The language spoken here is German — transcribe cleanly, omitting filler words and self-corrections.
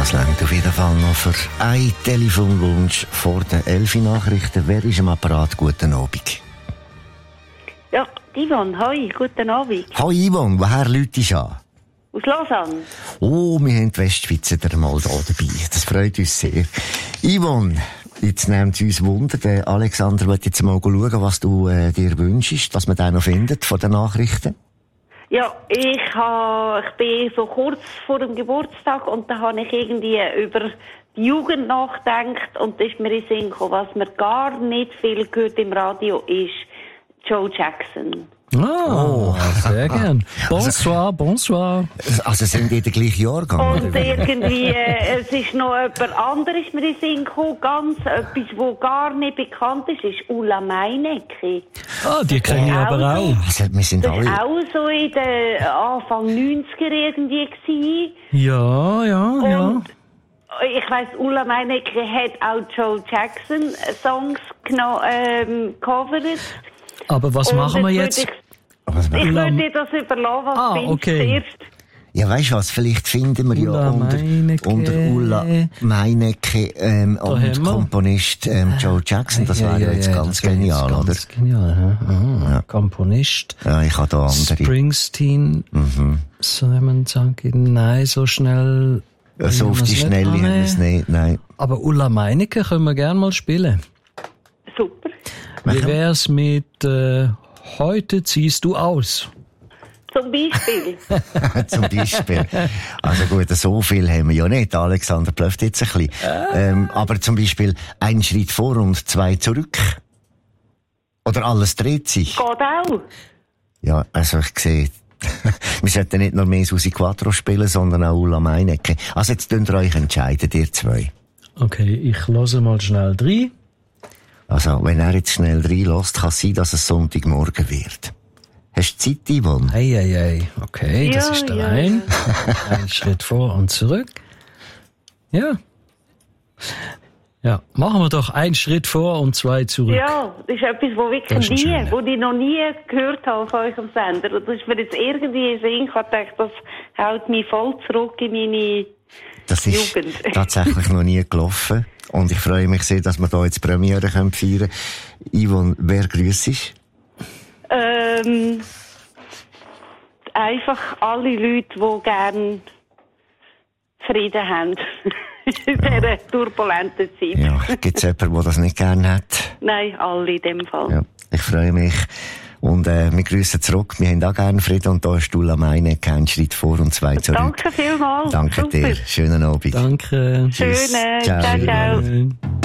Das reicht auf jeden Fall noch für einen Telefonwunsch vor den 11 Nachrichten. Wer ist am Apparat? Guten Abend. Ja, Yvonne, hoi, guten Abend. Hoi Yvonne, woher läutest du an? Aus Lausanne. Oh, wir haben die Westschweizer mal da dabei. Das freut uns sehr. Yvonne, jetzt nimmt es uns Wunder. Der Alexander wird jetzt mal schauen, was du dir wünschst, dass man den noch findet von den Nachrichten. Ja, ich bin so kurz vor dem Geburtstag und da habe ich irgendwie über die Jugend nachgedacht und da ist mir in den Sinn gekommen, was man gar nicht viel gehört im Radio ist Joe Jackson. Oh, sehr gern. Bonsoir, bonsoir. Also sind die der gleichen Jahrgang? Und irgendwie, es ist noch jemand anderes mir in den Sinn gekommen, ganz etwas, was gar nicht bekannt ist Ulla Meinecke. Ah, die kenne ich aber auch. Also, wir sind Das alle... war auch so in den Anfang 90er irgendwie gewesen. Ja. Und ich weiss, Ulla Meinecke hat auch Joe Jackson Songs gecovert. Aber was machen wir jetzt? Ich würde dir das überlassen, was findest du zuerst? Ja, weisst du was, vielleicht finden wir Ulla unter Ulla Meinecke und Komponist Joe Jackson, das wäre ja jetzt ganz genial, oder? Ganz genial, ja. Komponist. Ja, ich habe da andere. Springsteen. Simon Zanki, nein, so schnell... So auf die Schnelle haben wir es nicht, nein. Aber Ulla Meinecke können wir gerne mal spielen. Super. Wie wär's mit Heute ziehst du aus? Zum Beispiel. Zum Beispiel. Also gut, so viel haben wir ja nicht. Alexander blöfft jetzt ein bisschen. Aber zum Beispiel einen Schritt vor und zwei zurück. Oder alles dreht sich. Geht auch. Ja, also ich sehe, wir sollten nicht nur mehr Susi Quattro spielen, sondern auch Ulla Meinecke. Also jetzt könnt ihr euch entscheiden, ihr zwei. Okay, ich höre mal schnell rein. Also, wenn er jetzt schnell reinlässt, kann es sein, dass es Sonntagmorgen wird. Hast du Zeit, Yvonne? Ei. Okay, das ist der ein. Ein Schritt vor und zurück. Ja. Ja, machen wir doch einen Schritt vor und zwei zurück. Ja, das ist etwas, wo wirklich wo ich noch nie gehört habe von euch am Sender. Und das ist mir jetzt irgendwie in den Sinn gekommen, das hält mich voll zurück in meine Das ist Jugend. Tatsächlich noch nie gelaufen. Und ich freue mich sehr, dass wir da jetzt Premiere feiern können. Yvonne, wer grüssest? Einfach alle Leute, die gerne Frieden haben. In dieser turbulenten Zeit. Ja, gibt es jemanden, der das nicht gerne hat? Nein, alle in dem Fall. Ja, ich freue mich. Und wir grüßen zurück. Wir haben auch gerne Frieden. Und da hast du Ulla Meinecke, einen Schritt vor und zwei zurück. Danke vielmals. Danke Super. dir. Schönen Abend. Danke. Schönen. Ciao. Ciao.